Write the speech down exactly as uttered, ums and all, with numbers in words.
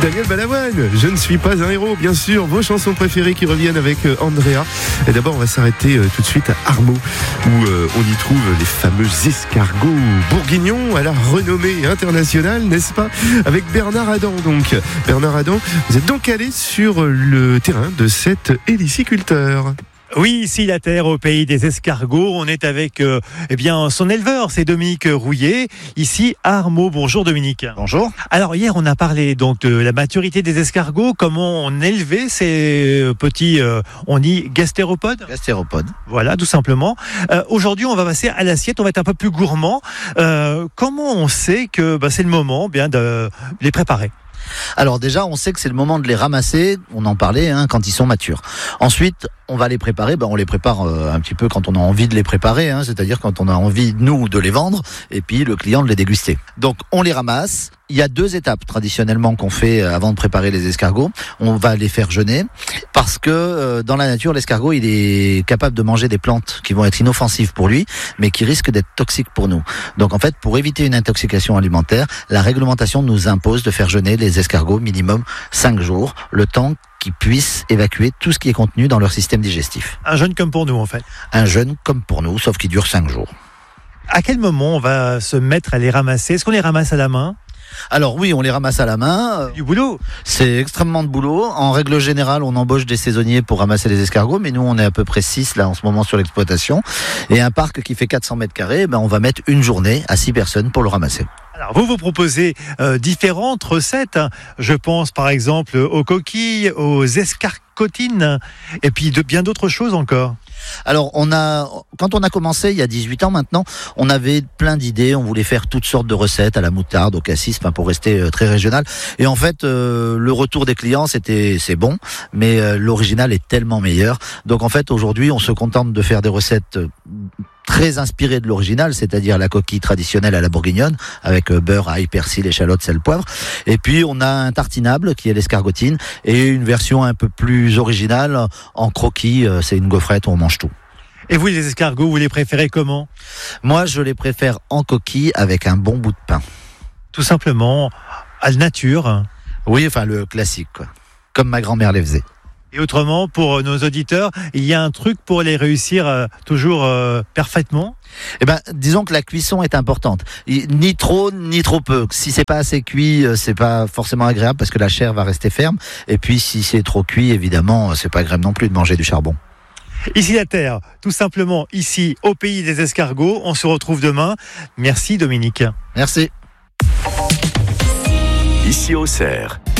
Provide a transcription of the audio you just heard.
Daniel Balavoine, je ne suis pas un héros, bien sûr. Vos chansons préférées qui reviennent avec Andrea. Et d'abord, on va s'arrêter tout de suite à Armeau, où on y trouve les fameux escargots bourguignons à la renommée internationale, n'est-ce pas? Avec Bernard Adam, donc. Bernard Adam, vous êtes donc allé sur le terrain de cet héliciculteur. Oui, ici la terre au pays des escargots. On est avec euh, eh bien son éleveur, c'est Dominique Rouillet, ici à Armeau. Bonjour Dominique. Bonjour. Alors hier on a parlé donc de la maturité des escargots, comment on élevait ces petits, euh, on dit gastéropodes. Gastéropodes. Voilà, tout simplement. Euh, aujourd'hui on va passer à l'assiette, on va être un peu plus gourmand. Euh, comment on sait que bah, c'est le moment bien de les préparer? Alors déjà, on sait que c'est le moment de les ramasser, on en parlait, hein, quand ils sont matures. Ensuite, on va les préparer, ben on les prépare euh, un petit peu quand on a envie de les préparer, hein, c'est-à-dire quand on a envie, nous, de les vendre, et puis le client de les déguster. Donc, on les ramasse. Il y a deux étapes traditionnellement qu'on fait avant de préparer les escargots. On va les faire jeûner parce que euh, dans la nature, l'escargot, il est capable de manger des plantes qui vont être inoffensives pour lui, mais qui risquent d'être toxiques pour nous. Donc en fait, pour éviter une intoxication alimentaire, la réglementation nous impose de faire jeûner les escargots minimum cinq jours, le temps qu'ils puissent évacuer tout ce qui est contenu dans leur système digestif. Un jeûne comme pour nous en fait. Un jeûne comme pour nous, sauf qu'il dure cinq jours. À quel moment on va se mettre à les ramasser? Est-ce qu'on les ramasse à la main? Alors oui, on les ramasse à la main. Du boulot. C'est extrêmement de boulot. En règle générale, on embauche des saisonniers pour ramasser les escargots, mais nous, on est à peu près six là en ce moment sur l'exploitation. Et un parc qui fait quatre cents mètres carrés, ben, on va mettre une journée à six personnes pour le ramasser. Alors vous vous proposez euh, différentes recettes. Je pense par exemple aux coquilles, aux escargotines, et puis de bien d'autres choses encore. Alors, on a, quand on a commencé il y a dix-huit ans maintenant, on avait plein d'idées, on voulait faire toutes sortes de recettes à la moutarde, au cassis, enfin pour rester euh, très régional. Et en fait, euh, le retour des clients, c'était, c'est bon, mais euh, l'original est tellement meilleur. Donc en fait, aujourd'hui, on se contente de faire des recettes euh, très inspiré de l'original, c'est-à-dire la coquille traditionnelle à la bourguignonne, avec beurre, ail, persil, échalote, sel, poivre. Et puis, on a un tartinable, qui est l'escargotine, et une version un peu plus originale, en croquis, c'est une gaufrette où on mange tout. Et vous, les escargots, vous les préférez comment? Moi, je les préfère en coquille, avec un bon bout de pain. Tout simplement, à la nature. Oui, enfin, le classique, quoi. Comme ma grand-mère les faisait. Et autrement, pour nos auditeurs, il y a un truc pour les réussir euh, toujours euh, parfaitement? Eh ben, disons que la cuisson est importante. Ni trop, ni trop peu. Si c'est pas assez cuit, c'est pas forcément agréable parce que la chair va rester ferme. Et puis, si c'est trop cuit, évidemment, c'est pas agréable non plus de manger du charbon. Ici la terre, tout simplement, ici, au pays des escargots. On se retrouve demain. Merci Dominique. Merci. Ici Auxerre.